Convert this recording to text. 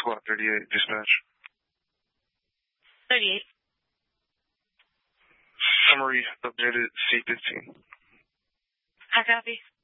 Squad 38, dispatch. 38. Summary updated C15. I copy.